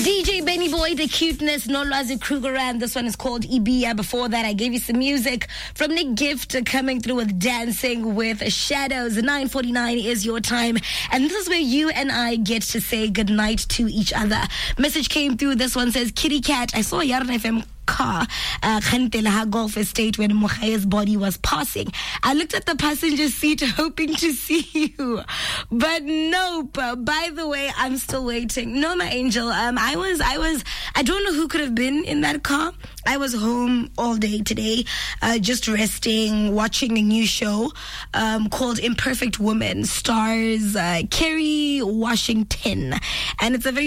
DJ Benny Boy, The Cuteness, Nolwazi Kruger, and this one is called Ibiya. Before that, I gave you some music from Nick Gift coming through with Dancing with Shadows. 9:49 is your time, and this is where you and I get to say goodnight to each other. Message came through. This one says, Kitty Cat, I saw Yarn FM car, Khantelaha Golf Estate when Mukhaya's body was passing. I looked at the passenger seat hoping to see you, but nope. By the way, I'm still waiting. No, my angel. I don't know who could have been in that car. I was home all day today, just resting, watching a new show called Imperfect Woman, stars Kerry Washington, and it's a very